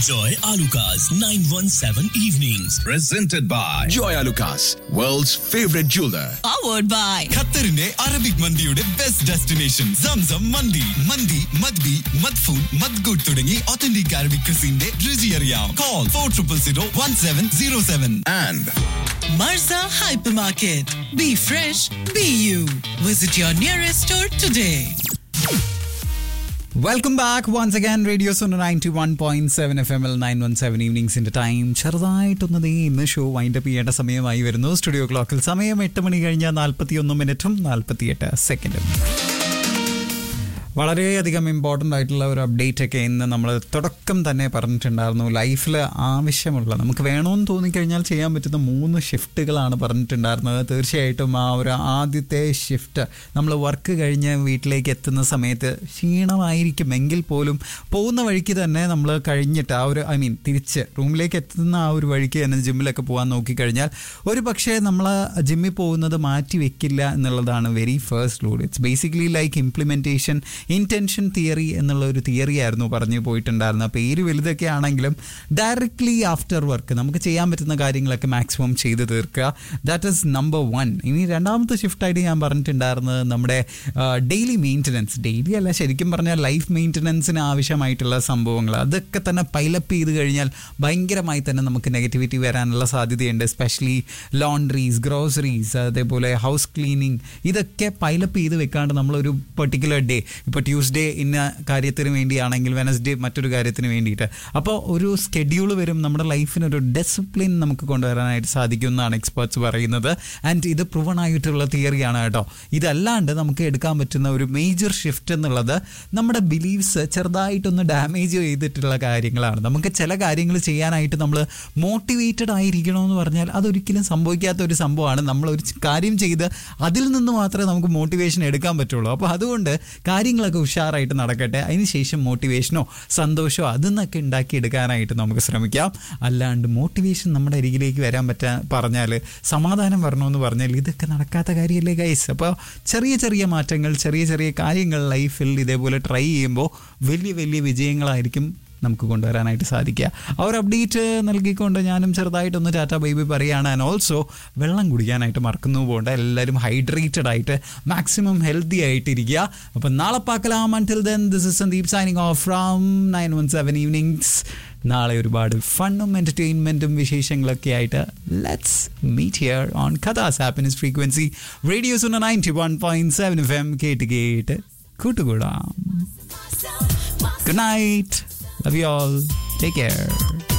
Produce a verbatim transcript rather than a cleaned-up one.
Enjoy Alucard's nine one seven evenings. Presented by Joy Alucard, world's favorite jeweler. Powered by ഖത്തറിന്റെ Arabic മന്തിയുടെ best destination Zamzam മന്തി. മന്തി മദ്ബി മദ്ഫൂൻ മദ്ഗുഡ് തുടങ്ങി authentic Arabic ക്രിസിന്റെ രുചി അറിയാം. Call four zero zero one seven zero seven. And Marza Hypermarket. Be fresh, be you. Visit your nearest store today. Welcome back once again radio zone ninety one point seven F M L nine one seven ഈവനിങ്സിന്റെ time ചെറുതായിട്ടൊന്ന് നീ ഇന്ന് show wind up ചെയ്യേണ്ട സമയമായി വരുന്നു. Studio ക്ലോക്കിൽ സമയം എട്ട് മണി കഴിഞ്ഞ നാൽപ്പത്തി ഒന്ന് മിനിറ്റും നാൽപ്പത്തിയെട്ട് സെക്കൻഡും. വളരെയധികം ഇമ്പോർട്ടൻ്റ് ആയിട്ടുള്ള ഒരു അപ്ഡേറ്റ് ഒക്കെ ഇന്ന് നമ്മൾ തുടക്കം തന്നെ പറഞ്ഞിട്ടുണ്ടായിരുന്നു. ലൈഫിൽ ആവശ്യമുള്ള നമുക്ക് വേണമെന്ന് തോന്നിക്കഴിഞ്ഞാൽ ചെയ്യാൻ പറ്റുന്ന മൂന്ന് ഷിഫ്റ്റുകളാണ് പറഞ്ഞിട്ടുണ്ടായിരുന്നത്. തീർച്ചയായിട്ടും ആ ഒരു ആദ്യത്തെ ഷിഫ്റ്റ് നമ്മൾ വർക്ക് കഴിഞ്ഞ് വീട്ടിലേക്ക് എത്തുന്ന സമയത്ത് ക്ഷീണമായിരിക്കും എങ്കിൽ പോലും പോകുന്ന വഴിക്ക് തന്നെ നമ്മൾ കഴിഞ്ഞിട്ട് ആ ഒരു ഐ മീൻ തിരിച്ച് റൂമിലേക്ക് എത്തുന്ന ആ ഒരു വഴിക്ക് തന്നെ ജിമ്മിലൊക്കെ പോകാൻ നോക്കിക്കഴിഞ്ഞാൽ ഒരു പക്ഷേ നമ്മൾ ജിമ്മിൽ പോകുന്നത് മാറ്റി വെക്കില്ല എന്നുള്ളതാണ് very first rule. It's basically like implementation intention theory എന്നുള്ള ഒരു തിയറി ആയിരുന്നു പറഞ്ഞു പോയിട്ടുണ്ടായിരുന്നത്. പേര് വലുതൊക്കെ ആണെങ്കിലും ഡയറക്ട്ലി ആഫ്റ്റർ വർക്ക് നമുക്ക് ചെയ്യാൻ പറ്റുന്ന കാര്യങ്ങളൊക്കെ മാക്സിമം ചെയ്ത് തീർക്കുക. That is number one. ഇനി രണ്ടാമത്തെ ഷിഫ്റ്റായിട്ട് ഞാൻ പറഞ്ഞിട്ടുണ്ടായിരുന്നത് നമ്മുടെ ഡെയിലി മെയിൻ്റനൻസ്. ഡെയിലി അല്ല, ശരിക്കും പറഞ്ഞാൽ ലൈഫ് മെയിൻ്റനൻസിന് ആവശ്യമായിട്ടുള്ള സംഭവങ്ങൾ അതൊക്കെ തന്നെ പൈലപ്പ് ചെയ്ത് കഴിഞ്ഞാൽ ഭയങ്കരമായി തന്നെ നമുക്ക് നെഗറ്റിവിറ്റി വരാനുള്ള സാധ്യതയുണ്ട്. എസ്പെഷ്യലി ലോണ്ട്രീസ്, ഗ്രോസറീസ്, അതേപോലെ ഹൗസ് ക്ലീനിങ്, ഇതൊക്കെ പൈലപ്പ് ചെയ്ത് വെക്കാണ്ട് നമ്മളൊരു പെർട്ടിക്കുലർ ഡേ, ഇപ്പോൾ ട്യൂസ്ഡേ ഇന്ന കാര്യത്തിന് വേണ്ടിയാണെങ്കിൽ വെനസ്ഡേ മറ്റൊരു കാര്യത്തിന് വേണ്ടിയിട്ട്, അപ്പോൾ ഒരു സ്കെഡ്യൂൾ വരും. നമ്മുടെ ലൈഫിനൊരു ഡിസിപ്ലിൻ നമുക്ക് കൊണ്ടുവരാനായിട്ട് സാധിക്കും എന്നാണ് എക്സ്പേർട്സ് പറയുന്നത്. ആൻഡ് ഇത് പ്രൂവൺ ആയിട്ടുള്ള തിയറിയാണ് കേട്ടോ. ഇതല്ലാണ്ട് നമുക്ക് എടുക്കാൻ പറ്റുന്ന ഒരു മേജർ ഷിഫ്റ്റ് എന്നുള്ളത് നമ്മുടെ ബിലീഫ്സ് ചെറുതായിട്ടൊന്ന് ഡാമേജ് ചെയ്തിട്ടുള്ള കാര്യങ്ങളാണ്. നമുക്ക് ചില കാര്യങ്ങൾ ചെയ്യാനായിട്ട് നമ്മൾ മോട്ടിവേറ്റഡ് ആയിരിക്കണമെന്ന് പറഞ്ഞാൽ അതൊരിക്കലും സംഭവിക്കാത്ത ഒരു സംഭവമാണ്. നമ്മളൊരു കാര്യം ചെയ്ത് അതിൽ നിന്ന് മാത്രമേ നമുക്ക് മോട്ടിവേഷൻ എടുക്കാൻ പറ്റുള്ളൂ. അപ്പോൾ അതുകൊണ്ട് കാര്യങ്ങളൊക്കെ ഉഷാറായിട്ട് നടക്കട്ടെ, അതിനുശേഷം മോട്ടിവേഷനോ സന്തോഷമോ അതെന്നൊക്കെ ഉണ്ടാക്കിയെടുക്കാനായിട്ട് നമുക്ക് ശ്രമിക്കാം. അല്ലാണ്ട് മോട്ടിവേഷൻ നമ്മുടെ അരികിലേക്ക് വരാൻ പറ്റാൻ പറഞ്ഞാൽ, സമാധാനം വരണമെന്ന് പറഞ്ഞാൽ ഇതൊക്കെ നടക്കാത്ത കാര്യമല്ലേ ഗൈസ്. അപ്പോൾ ചെറിയ ചെറിയ മാറ്റങ്ങൾ, ചെറിയ ചെറിയ കാര്യങ്ങൾ ലൈഫിൽ ഇതേപോലെ ട്രൈ ചെയ്യുമ്പോൾ വലിയ വലിയ വിജയങ്ങളായിരിക്കും നമുക്ക് കൊണ്ടുവരാനായിട്ട് സാധിക്കുക. ആ ഒരു അപ്ഡേറ്റ് നൽകിക്കൊണ്ട് ഞാനും ചെറുതായിട്ടൊന്ന് ടാറ്റ ബൈബി പറയുകയാണ്. ആൻഡ് ഓൾസോ വെള്ളം കുടിക്കാനായിട്ട് മറക്കുന്നു പോകേണ്ട. എല്ലാവരും ഹൈഡ്രേറ്റഡ് ആയിട്ട് മാക്സിമം ഹെൽത്തി ആയിട്ടിരിക്കുക. അപ്പം നാളെ പാക്കലാം. Until then this is Sandeep signing off from nine one seven evenings. നാളെ ഒരുപാട് ഫണ്ണും എൻ്റർടൈൻമെൻറ്റും വിശേഷങ്ങളൊക്കെ ആയിട്ട് let's meet here on കഥാസ് happiness frequency radio സുന ninety one point seven F M. കേട്ട് കേട്ട് കൂട്ടുകൂടാം. Good night. Love you all. Take care.